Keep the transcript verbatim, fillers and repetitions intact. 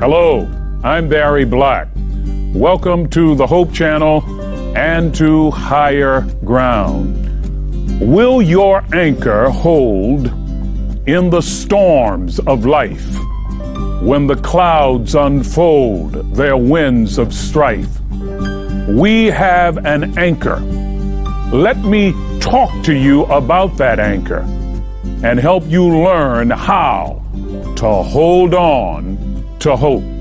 Hello, I'm Barry Black. Welcome to the Hope Channel and to Higher Ground. Will your anchor hold in the storms of life when the clouds unfold their winds of strife? We have an anchor. Let me talk to you about that anchor and help you learn how to hold on to hope.